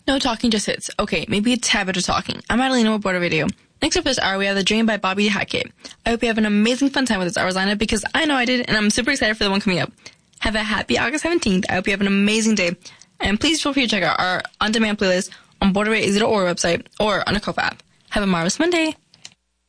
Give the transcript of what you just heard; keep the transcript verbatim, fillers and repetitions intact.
No talking, just hits. Okay, maybe it's habit of talking. I'm Adelina with Border Radio. Next up this hour, we have The Dream by Bobby Hackett. I hope you have an amazing fun time with this hour's lineup because I know I did, and I'm super excited for the one coming up. Have a happy August seventeenth. I hope you have an amazing day. And please feel free to check out our on-demand playlist on border radio dot org website or on the Kofa app. Have a marvelous Monday.